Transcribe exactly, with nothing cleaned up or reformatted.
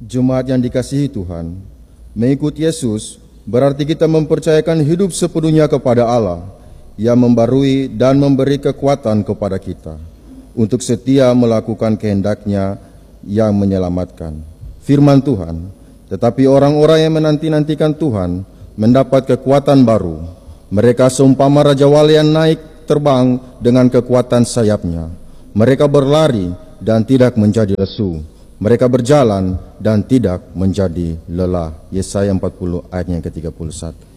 Jemaat yang dikasihi Tuhan, mengikuti Yesus berarti kita mempercayakan hidup sepenuhnya kepada Allah yang membarui dan memberi kekuatan kepada kita untuk setia melakukan kehendak-Nya yang menyelamatkan. Firman Tuhan, tetapi orang-orang yang menanti-nantikan Tuhan mendapat kekuatan baru. Mereka seumpama Raja Wali yang naik terbang dengan kekuatan sayapnya. Mereka berlari dan tidak menjadi lesu. Mereka berjalan dan tidak menjadi lelah. Yesaya empat puluh ayat yang ke tiga puluh satu.